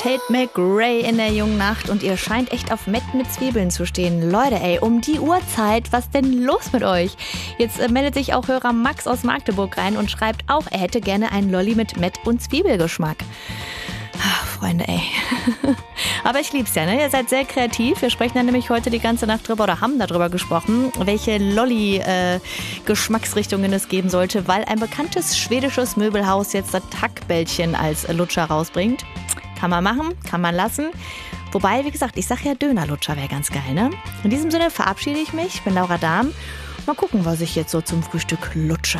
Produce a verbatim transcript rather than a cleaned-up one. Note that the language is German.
Tate McRae in der jungen Nacht und ihr scheint echt auf Mett mit Zwiebeln zu stehen. Leute, ey, um die Uhrzeit, was denn los mit euch? Jetzt äh, meldet sich auch Hörer Max aus Magdeburg rein und schreibt auch, er hätte gerne einen Lolli mit Mett und Zwiebelgeschmack. Ach, Freunde, ey. Aber ich lieb's ja, ne? Ihr seid sehr kreativ. Wir sprechen dann nämlich heute die ganze Nacht drüber oder haben darüber gesprochen, welche Lolli-Geschmacksrichtungen äh, es geben sollte, weil ein bekanntes schwedisches Möbelhaus jetzt das Hackbällchen als Lutscher rausbringt. Kann man machen, kann man lassen. Wobei, wie gesagt, ich sag ja, Dönerlutscher wäre ganz geil, ne? In diesem Sinne verabschiede ich mich. Ich bin Laura Dahm. Mal gucken, was ich jetzt so zum Frühstück lutsche.